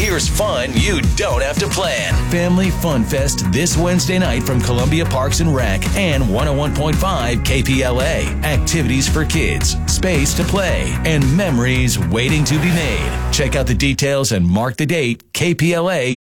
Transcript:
Here's fun you don't have to plan. Family Fun Fest this Wednesday night from Columbia Parks and Rec and 101.5 KPLA. Activities for kids, space to play, and memories waiting to be made. Check out the details and mark the date, KPLA